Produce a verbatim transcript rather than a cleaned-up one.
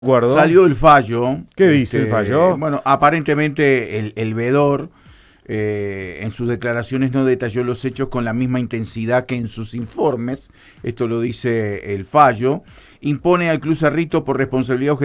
Guardo. Salió el fallo. ¿Qué dice este, el fallo? Bueno, aparentemente el, el veedor eh, en sus declaraciones no detalló los hechos con la misma intensidad que en sus informes. Esto lo dice el fallo. Impone al Club Cerrito por responsabilidad